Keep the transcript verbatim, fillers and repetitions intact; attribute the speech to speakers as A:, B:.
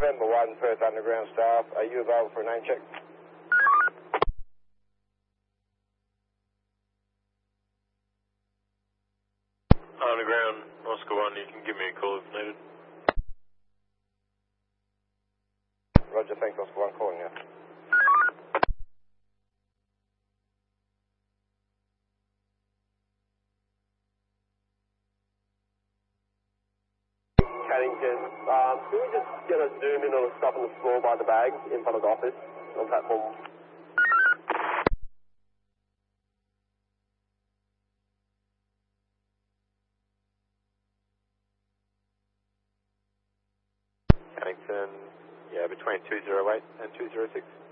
A: November one, Perth Underground staff, are you available for a name check?
B: Underground, Oscar one, you can give me a call if needed.
A: Roger, thanks, Oscar one, calling you.
C: Caddington, um, can we just get a zoom in on the stuff on the floor by the bag in front of the office on platform?
B: Caddington, yeah, between two zero eight and two zero six.